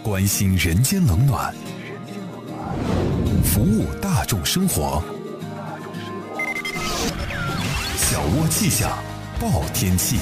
关心人间冷暖，服务大众生活。小窝气象报天气。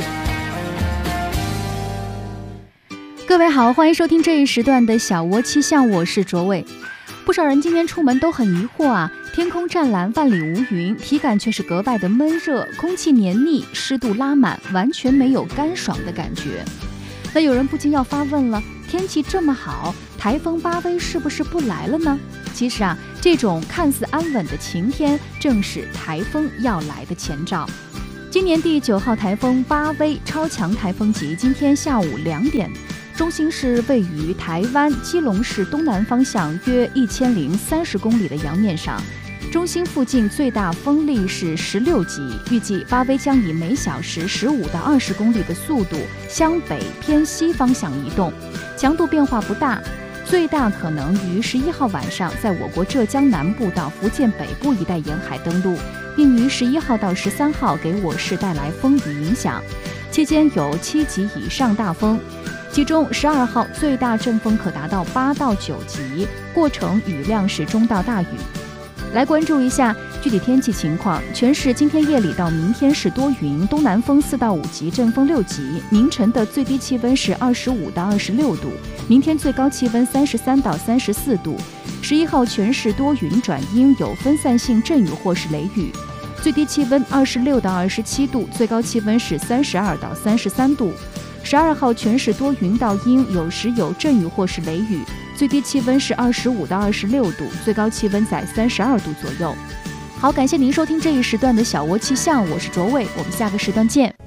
各位好，欢迎收听这一时段的小窝气象，我是卓伟。不少人今天出门都很疑惑啊，天空湛蓝，万里无云，体感却是格外的闷热，空气黏腻，湿度拉满，完全没有干爽的感觉。那有人不禁要发问了，天气这么好，台风巴威是不是不来了呢？其实啊，这种看似安稳的晴天，正是台风要来的前兆。今年第9号台风巴威超强台风级，今天下午2点，中心是位于台湾基隆市东南方向约1030公里的洋面上，中心附近最大风力是16级，预计巴威将以每小时15到20公里的速度向北偏西方向移动，强度变化不大，最大可能于11号晚上在我国浙江南部到福建北部一带沿海登陆，并于11号到13号给我市带来风雨影响，期间有7级以上大风，其中12号最大阵风可达到8到9级，过程雨量是中到大雨。来关注一下具体天气情况，全市今天夜里到明天是多云，东南风4到5级，阵风6级，凌晨的最低气温是25到26度，明天最高气温33到34度。11号全市多云转阴，有分散性阵雨或是雷雨，最低气温26到27度，最高气温是32到33度。12号全市多云到阴，有时有阵雨或是雷雨，最低气温是25到26度，最高气温在32度左右。好，感谢您收听这一时段的小窝气象，我是卓伟，我们下个时段见。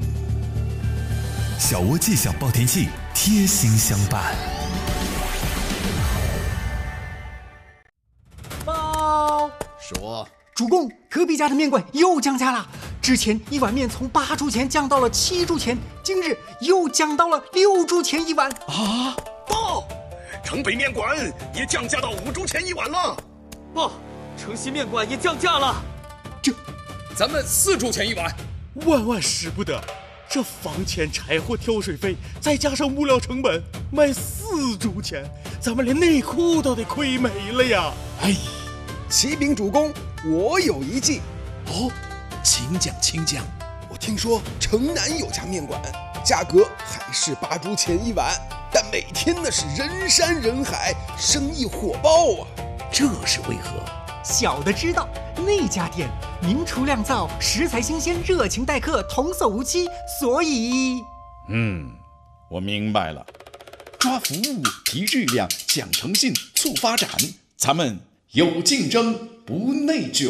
小窝气象报天气，贴心相伴。 报说，主公，隔壁家的面馆又降价了，之前1碗面从8铢钱降到了7铢钱，今日又降到了6铢钱1碗啊！报，城北面馆也降价到5铢钱1碗了。 报，城西面馆也降价了。 咱们4铢钱1碗， 万万使不得！这房钱、柴火、挑水费，再加上物料成本，卖4铢钱，咱们连内裤都得亏没了呀！ 哎，启禀主公，我有一计。哦，请讲。我听说城南有家面馆，价格还是8铢钱1碗，但每天那是人山人海，生意火爆啊！ 这是为何？ 小的知道，那家店名厨酿造，食材新鲜，热情待客，童叟无欺，所以…… 我明白了，抓服务，提质量，讲诚信，促发展，咱们有竞争，不内卷。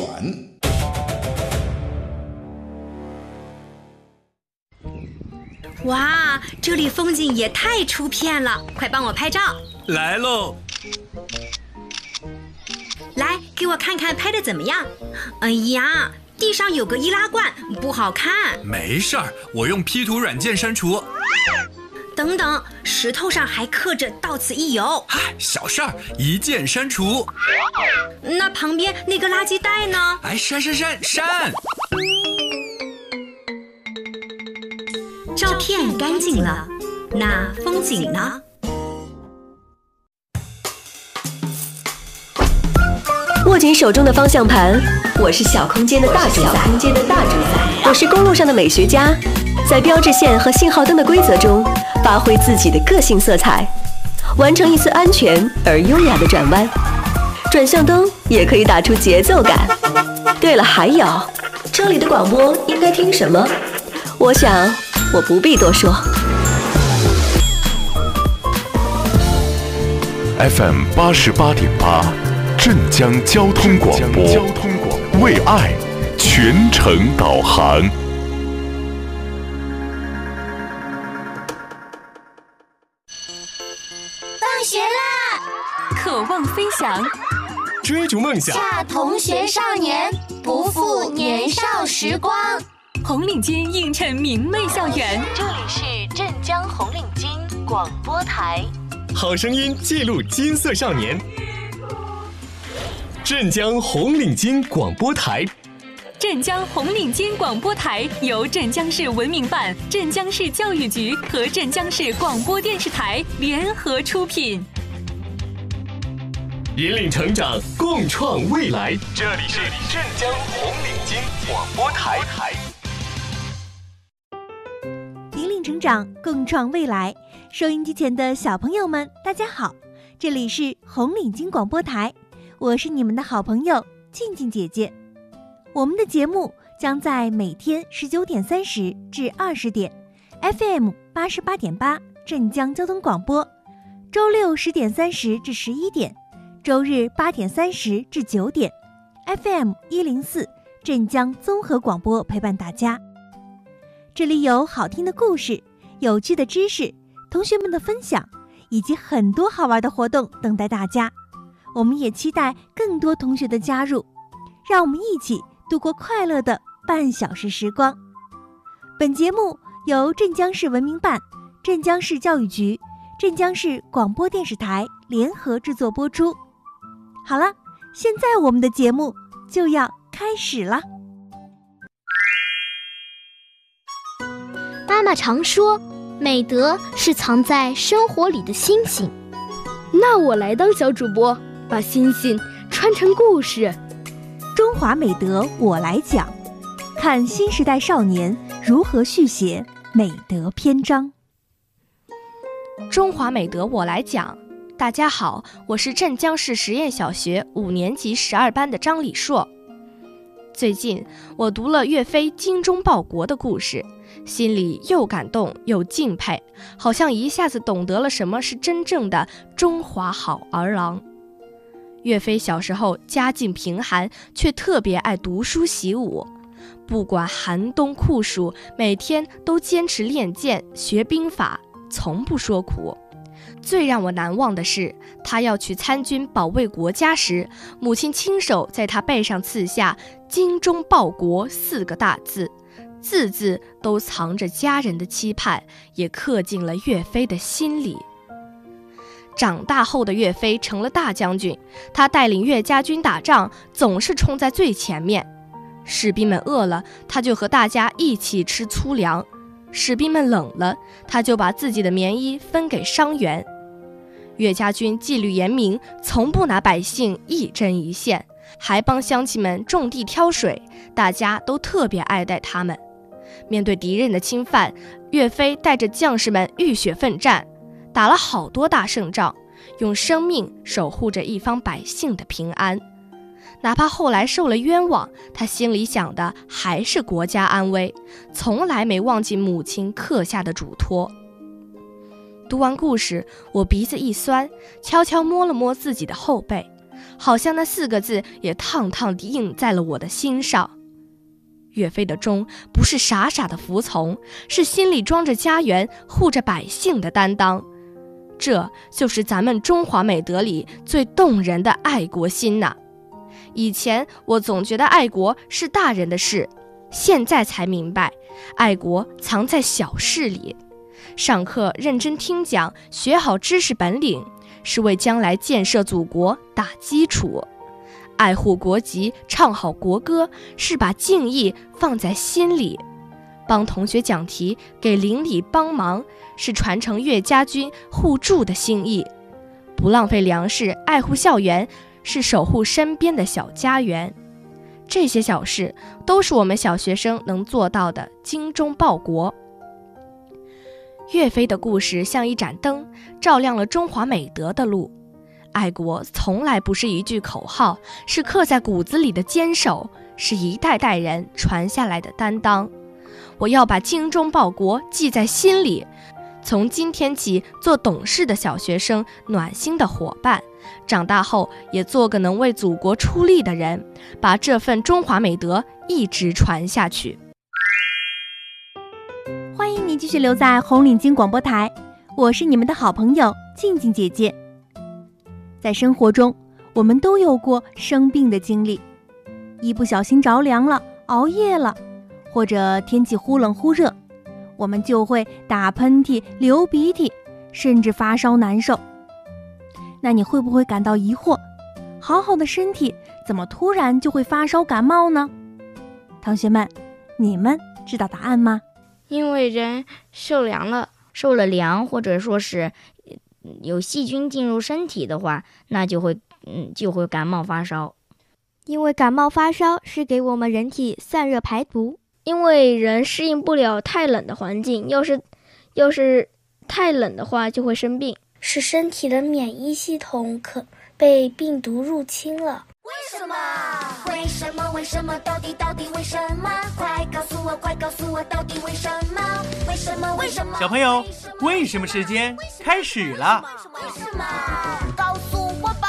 哇，这里风景也太出片了，快帮我拍照。 来喽！ 来，给我看看拍的怎么样？哎呀，地上有个易拉罐，不好看。 没事儿，我用 P 图软件删除。 等等，石头上还刻着到此一游。 小事儿，一键删除。 那旁边那个垃圾袋呢？ 删！ 照片干净了，那风景呢？ 握紧手中的方向盘，我是小空间的大主宰，我是公路上的美学家，在标志线和信号灯的规则中，发挥自己的个性色彩，完成一次安全而优雅的转弯。转向灯也可以打出节奏感。对了，还有，这里的广播应该听什么？我想我不必多说。 FM 88.8。镇江交通广播，为爱全程导航。 放学啦！ 渴望飞翔， 追逐梦想， 恰同学少年，不负年少时光。 红领巾映衬明媚校园。 这里是镇江红领巾广播台， 好声音记录金色少年。镇江红领巾广播台， 镇江红领巾广播台由镇江市文明办、镇江市教育局和镇江市广播电视台联合出品。 引领成长，共创未来。 这里是镇江红领巾广播台。 引领成长，共创未来。收音机前的小朋友们，大家好，这里是红领巾广播台，我是你们的好朋友静静姐姐。我们的节目将在每天19点30至20点 FM 88.8镇江交通广播，周六10点30至11点，周日8点30至9点 FM 104镇江综合广播陪伴大家。这里有好听的故事、有趣的知识、同学们的分享，以及很多好玩的活动等待大家。我们也期待更多同学的加入，让我们一起度过快乐的半小时时光。本节目由镇江市文明办、镇江市教育局、镇江市广播电视台联合制作播出。好了，现在我们的节目就要开始了。 妈妈常说，美德是藏在生活里的星星。 那我来当小主播，把星星穿成故事。 中华美德我来讲，看新时代少年如何续写美德篇章。 中华美德我来讲。大家好，我是镇江市实验小学5年级12班的张礼硕。最近我读了岳飞精忠报国的故事，心里又感动又敬佩，好像一下子懂得了什么是真正的中华好儿郎。岳飞小时候家境贫寒，却特别爱读书习武，不管寒冬酷暑，每天都坚持练剑学兵法，从不说苦。最让我难忘的是，他要去参军保卫国家时，母亲亲手在他背上刺下“精忠报国”4个大字，字字都藏着家人的期盼，也刻进了岳飞的心里。长大后的岳飞成了大将军，他带领岳家军打仗，总是冲在最前面。士兵们饿了，他就和大家一起吃粗粮；士兵们冷了，他就把自己的棉衣分给伤员。岳家军纪律严明，从不拿百姓一针一线，还帮乡亲们种地挑水，大家都特别爱戴他们。面对敌人的侵犯，岳飞带着将士们浴血奋战，打了好多大胜仗，用生命守护着一方百姓的平安。哪怕后来受了冤枉，他心里想的还是国家安危，从来没忘记母亲刻下的嘱托。读完故事，我鼻子一酸，悄悄摸了摸自己的后背，好像那4个字也烫烫地印在了我的心上。岳飞的忠不是傻傻的服从，是心里装着家园，护着百姓的担当。这就是咱们中华美德里最动人的爱国心呐。以前我总觉得爱国是大人的事，现在才明白，爱国藏在小事里。上课认真听讲，学好知识本领，是为将来建设祖国打基础。爱护国籍，唱好国歌，是把敬意放在心里。帮同学讲题，给邻里帮忙，是传承岳家军互助的心意。不浪费粮食，爱护校园，是守护身边的小家园。这些小事都是我们小学生能做到的精忠报国。岳飞的故事像一盏灯，照亮了中华美德的路。爱国从来不是一句口号，是刻在骨子里的坚守，是一代代人传下来的担当。我要把精忠报国记在心里，从今天起做懂事的小学生，暖心的伙伴，长大后也做个能为祖国出力的人，把这份中华美德一直传下去。 欢迎你继续留在红领巾广播台，我是你们的好朋友静静姐姐。在生活中，我们都有过生病的经历，一不小心着凉了，熬夜了，或者天气忽冷忽热，我们就会打喷嚏、流鼻涕，甚至发烧难受。那你会不会感到疑惑，好好的身体怎么突然就会发烧感冒呢？ 同学们，你们知道答案吗？ 因为人受了凉，或者说是有细菌进入身体的话，那就会感冒发烧。 因为感冒发烧是给我们人体散热排毒。 因为人适应不了太冷的环境，要是太冷的话就会生病， 是身体的免疫系统可被病毒入侵了。 为什么？为什么？为什么？到底为什么？快告诉我，快告诉我，到底为什么？为什么？为什么？ 小朋友，为什么时间开始了？ 为什么？告诉我吧。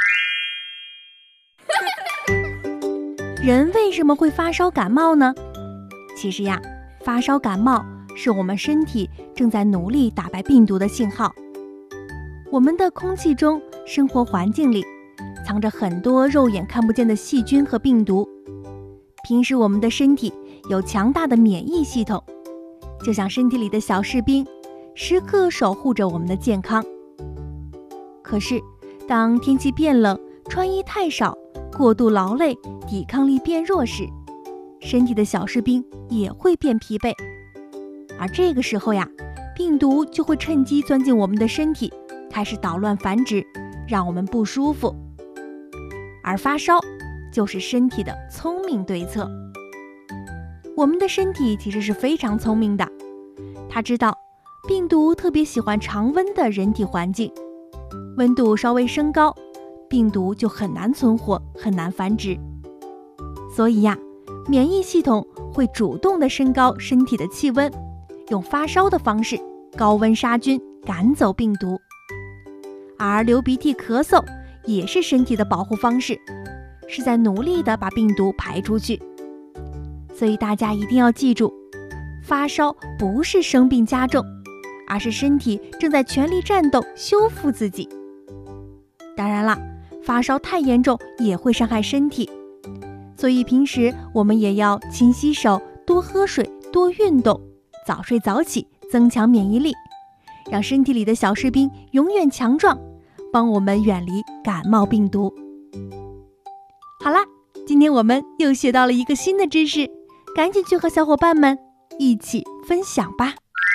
人为什么会发烧感冒呢？其实呀，发烧感冒是我们身体正在努力打败病毒的信号。我们的空气中、生活环境里藏着很多肉眼看不见的细菌和病毒。平时我们的身体有强大的免疫系统，就像身体里的小士兵，时刻守护着我们的健康。可是，当天气变冷，穿衣太少，过度劳累，抵抗力变弱时，身体的小士兵也会变疲惫。而这个时候呀，病毒就会趁机钻进我们的身体，开始捣乱繁殖，让我们不舒服。而发烧就是身体的聪明对策。我们的身体其实是非常聪明的，它知道病毒特别喜欢常温的人体环境，温度稍微升高，病毒就很难存活，很难繁殖。所以呀，免疫系统会主动地升高身体的气温，用发烧的方式高温杀菌，赶走病毒。而流鼻涕、咳嗽也是身体的保护方式，是在努力地把病毒排出去。所以大家一定要记住，发烧不是生病加重，而是身体正在全力战斗修复自己。当然了，发烧太严重也会伤害身体，所以平时我们也要勤洗手，多喝水，多运动，早睡早起，增强免疫力，让身体里的小士兵永远强壮，帮我们远离感冒病毒。好啦，今天我们又学到了一个新的知识，赶紧去和小伙伴们一起分享吧。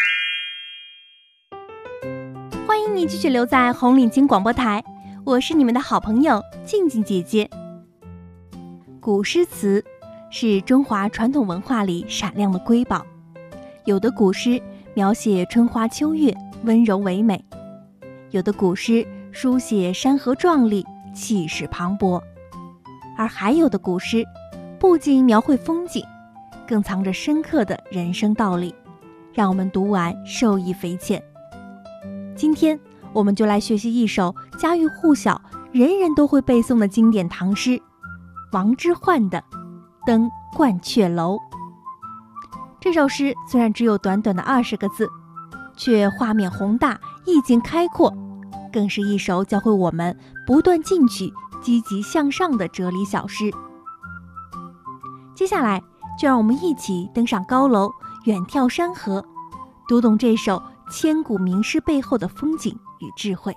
欢迎你继续留在红领巾广播台，我是你们的好朋友静静姐姐。古诗词是中华传统文化里闪亮的瑰宝，有的古诗描写春花秋月，温柔唯美；有的古诗书写山河壮丽，气势磅礴；而还有的古诗不仅描绘风景，更藏着深刻的人生道理，让我们读完受益匪浅。今天我们就来学习一首家喻户晓、人人都会背诵的经典唐诗，王之涣的《登鹳雀楼》。这首诗虽然只有短短的20个字，却画面宏大，意境开阔，更是一首教会我们不断进取、积极向上的哲理小诗。接下来就让我们一起登上高楼，远眺山河，读懂这首千古名诗背后的风景与智慧。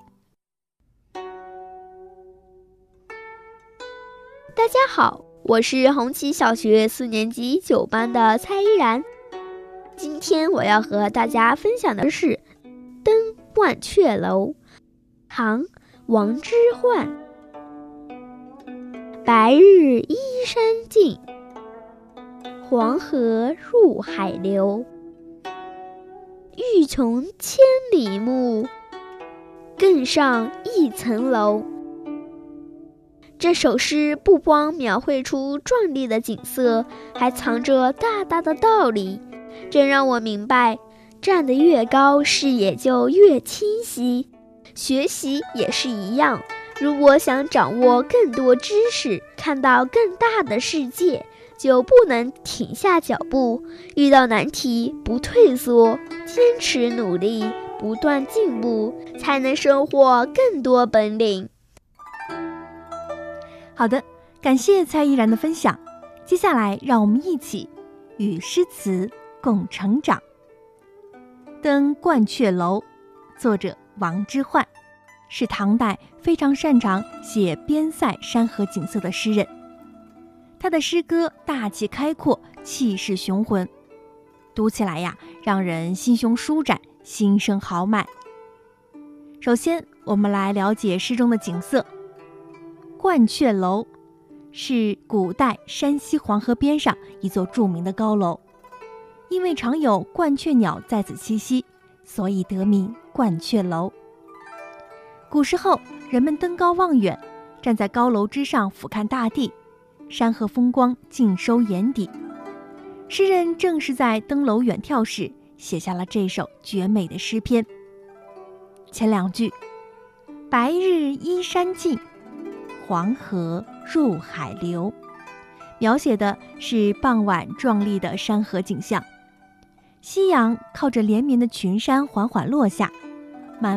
大家好，我是红旗小学4年级9班的蔡依然。今天我要和大家分享的是《登鹳雀楼》，唐·王之涣。白日依山尽，黄河入海流。欲穷千里目，更上一层楼。这首诗不光描绘出壮丽的景色，还藏着大大的道理，这让我明白，站得越高，视野就越清晰。学习也是一样，如果想掌握更多知识，看到更大的世界，就不能停下脚步，遇到难题不退缩，坚持努力，不断进步，才能收获更多本领。 好的，感谢蔡依然的分享。接下来让我们一起与诗词共成长。《登鹳雀楼》，作者王之涣，是唐代非常擅长写边塞山河景色的诗人。他的诗歌大气开阔， 气势雄浑，读起来呀，让人心胸舒展，心生豪迈。首先，我们来了解诗中的景色。鹳雀楼是古代山西黄河边上一座著名的高楼，因为常有鹳雀鸟在此栖息，所以得名鹳雀楼。古时候，人们登高望远，站在高楼之上俯瞰大地，山河风光尽收眼底。诗人正是在登楼远眺时写下了这首绝美的诗篇。前两句，白日依山尽，黄河入海流，描写的是傍晚壮丽的山河景象。夕阳靠着连绵的群山缓缓落下，